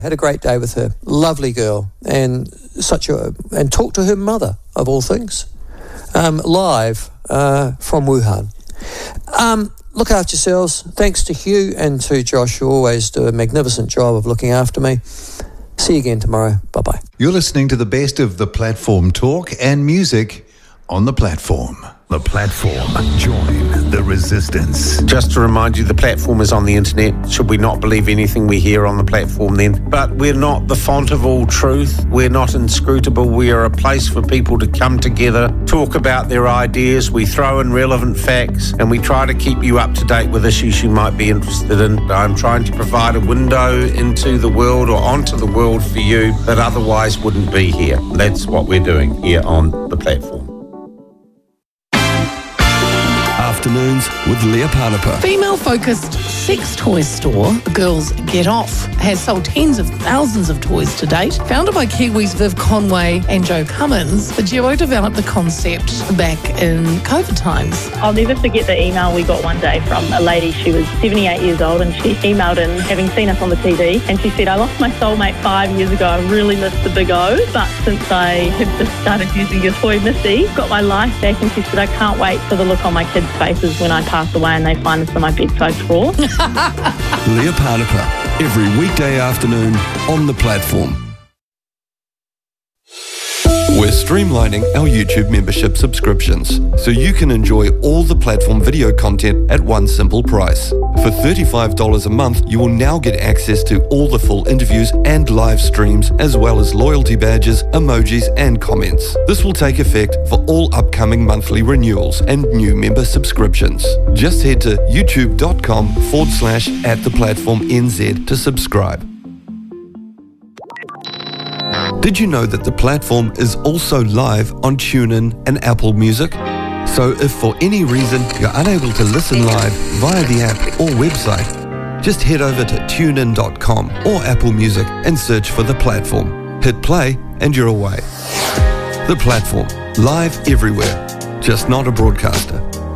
Had a great day with her. Lovely girl. And talked to her mother, of all things, live from Wuhan. Look after yourselves. Thanks to Hugh and to Josh, who always do a magnificent job of looking after me. See you again tomorrow. Bye-bye. You're listening to the best of The Platform talk and music on The Platform. The Platform. Join the resistance. Just to remind you, The Platform is on the internet. Should we not believe anything we hear on The Platform then? But we're not the font of all truth. We're not inscrutable. We are a place for people to come together, talk about their ideas. We throw in relevant facts and we try to keep you up to date with issues you might be interested in. I'm trying to provide a window into the world or onto the world for you that otherwise wouldn't be here. That's what we're doing here on The Platform. Afternoons with Leah Parnapa. Female-focused sex toy store Girls Get Off has sold tens of thousands of toys to date. Founded by Kiwis Viv Conway and Joe Cummins, the duo developed the concept back in COVID times. I'll never forget the email we got one day from a lady. She was 78 years old and she emailed in, having seen us on the TV, and she said, I lost my soulmate 5 years ago. I really missed the big O, but since I have just started using your toy Missy, got my life back. And she said, I can't wait for the look on my kids' faces when I pass away and they find us on my bedside floor. Leah Parnapa, every weekday afternoon on The Platform. We're streamlining our YouTube membership subscriptions so you can enjoy all the Platform video content at one simple price. For $35 a month, you will now get access to all the full interviews and live streams, as well as loyalty badges, emojis, and comments. This will take effect for all upcoming monthly renewals and new member subscriptions. Just head to youtube.com/@theplatformnz to subscribe. Did you know that The Platform is also live on TuneIn and Apple Music? So if for any reason you're unable to listen live via the app or website, just head over to tunein.com or Apple Music and search for The Platform. Hit play and you're away. The Platform, live everywhere, just not a broadcaster.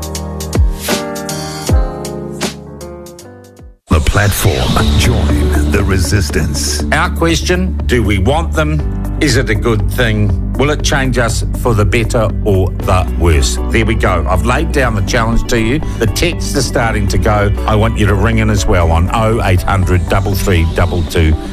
The Platform. Join the resistance. Our question, do we want them? Is it a good thing? Will it change us for the better or the worse? There we go. I've laid down the challenge to you. The texts are starting to go. I want you to ring in as well on 0800 3322